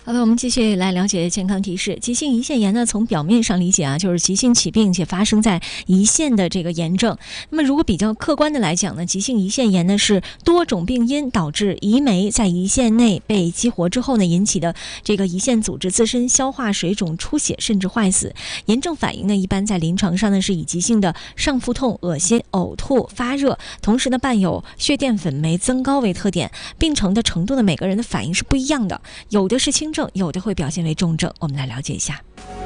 好的，我们继续来了解健康提示。急性胰腺炎呢，从表面上理解啊，就是急性起病且发生在胰腺的这个炎症。那么如果比较客观的来讲呢，急性胰腺炎呢是多种病因导致胰酶在胰腺内被激活之后呢引起的这个胰腺组织自身消化水肿、出血甚至坏死。炎症反应呢，一般在临床上呢是以急性的上腹痛、恶心、呕吐、发热，同时呢伴有血淀粉酶增高为特点。病程的程度呢，每个人的反应是不一样的，有的是轻症，有的会表现为重症。我们来了解一下。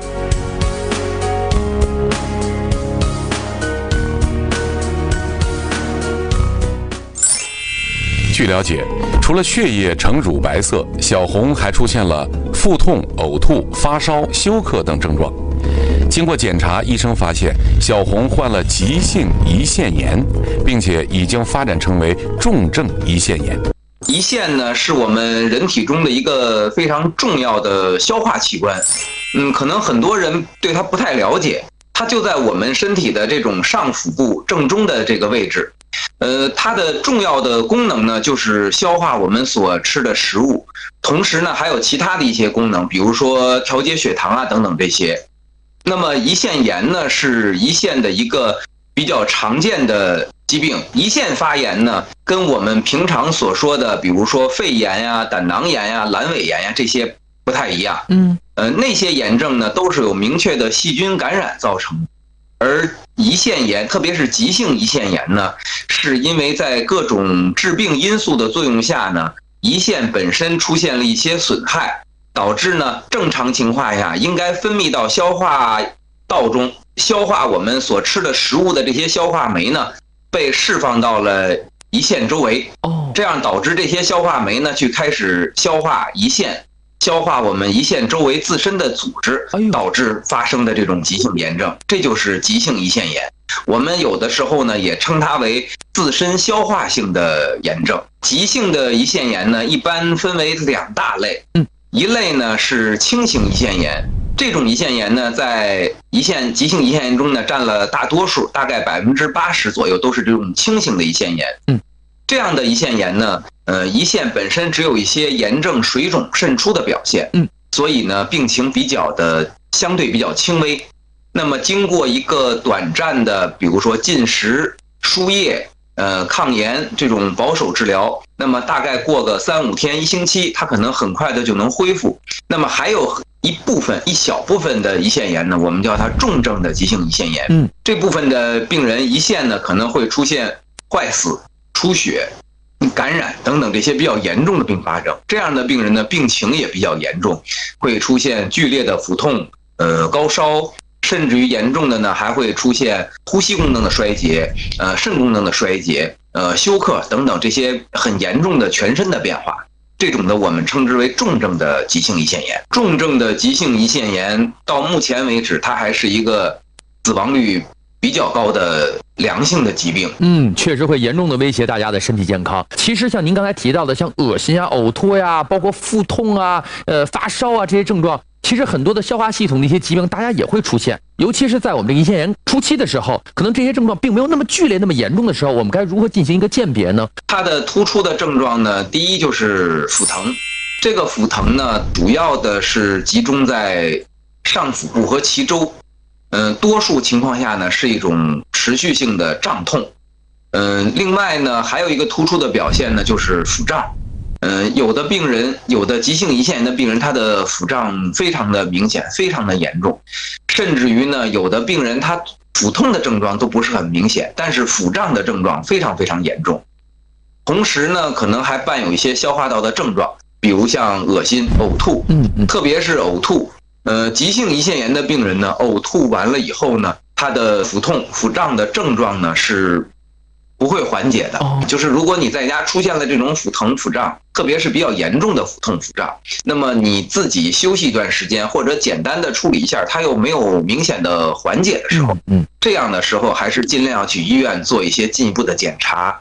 据了解，除了血液呈乳白色，小红还出现了腹痛、呕吐、发烧、休克等症状。经过检查，医生发现小红患了急性胰腺炎，并且已经发展成为重症胰腺炎。 胰腺呢，是我们人体中的一个非常重要的消化器官。可能很多人对它不太了解，它就在我们身体的这种上腹部正中的这个位置。它的重要的功能呢，就是消化我们所吃的食物，同时呢，还有其他的一些功能，比如说调节血糖啊等等这些。那么胰腺炎呢，是胰腺的一个比较常见的疾病。胰腺发炎呢，跟我们平常所说的，比如说肺炎呀、胆囊炎呀、阑尾炎呀这些不太一样。那些炎症呢，都是有明确的细菌感染造成的。而胰腺炎，特别是急性胰腺炎呢，是因为在各种致病因素的作用下呢，胰腺本身出现了一些损害，导致呢正常情况下应该分泌到消化道中，消化我们所吃的食物的这些消化酶呢，被释放到了胰腺周围。这样导致这些消化酶呢，去开始消化胰腺，消化我们胰腺周围自身的组织，导致发生的这种急性炎症，这就是急性胰腺炎。我们有的时候呢，也称它为自身消化性的炎症。急性的胰腺炎呢，一般分为两大类。一类呢是轻型胰腺炎，这种胰腺炎呢，在急性胰腺炎中呢，占了大多数，大概80%左右都是这种轻型的胰腺炎。这样的胰腺炎呢，胰腺本身只有一些炎症、水肿、渗出的表现，所以呢，病情相对比较轻微。那么经过一个短暂的，比如说进食、输液、抗炎这种保守治疗，那么大概过个3-5天、1星期，它可能很快的就能恢复。那么还有一小部分的胰腺炎呢，我们叫它重症的急性胰腺炎。这部分的病人胰腺呢可能会出现坏死、出血、感染等等这些比较严重的并发症。这样的病人呢，病情也比较严重，会出现剧烈的腹痛、高烧，甚至于严重的呢，还会出现呼吸功能的衰竭、肾功能的衰竭、休克等等这些很严重的全身的变化。这种的我们称之为重症的急性胰腺炎。重症的急性胰腺炎到目前为止，它还是一个死亡率比较高的良性的疾病。 确实会严重的威胁大家的身体健康。其实像您刚才提到的，像恶心啊、呕吐呀，包括腹痛啊、发烧啊这些症状，其实很多的消化系统的一些疾病大家也会出现。尤其是在我们这个胰腺炎初期的时候，可能这些症状并没有那么剧烈、那么严重的时候，我们该如何进行一个鉴别呢？ 它的突出的症状呢，第一就是腹疼。这个腹疼呢，主要的是集中在上腹部和脐周。多数情况下呢，是一种持续性的胀痛。另外呢，还有一个突出的表现呢，就是腹胀。有的急性胰腺炎的病人，他的腹胀非常的明显，非常的严重，甚至于呢，有的病人他腹痛的症状都不是很明显，但是腹胀的症状非常非常严重。同时呢，可能还伴有一些消化道的症状，比如像恶心、呕吐，特别是呕吐。急性胰腺炎的病人呢，呕吐完了以后呢，他的腹痛、腹胀的症状呢是不会缓解的。就是如果你在家出现了这种腹疼、腹胀，特别是比较严重的腹痛、腹胀，那么你自己休息一段时间，或者简单的处理一下，它又没有明显的缓解的时候，这样的时候还是尽量要去医院做一些进一步的检查，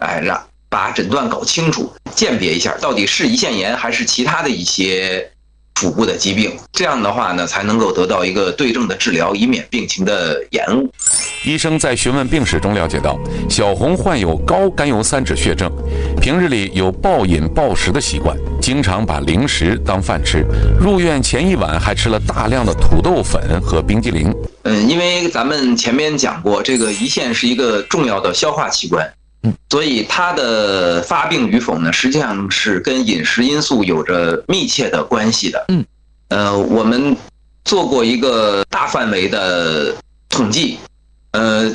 把诊断搞清楚，鉴别一下到底是胰腺炎还是其他的一些腹部的疾病，这样的话呢，才能够得到一个对症的治疗，以免病情的延误。 医生在询问病史中了解到，小红患有高甘油三酯血症，平日里有暴饮暴食的习惯，经常把零食当饭吃，入院前一晚还吃了大量的土豆粉和冰激凌。 因为咱们前面讲过，这个胰腺是一个重要的消化器官，所以它的发病与否呢，实际上是跟饮食因素有着密切的关系的。我们做过一个大范围的统计，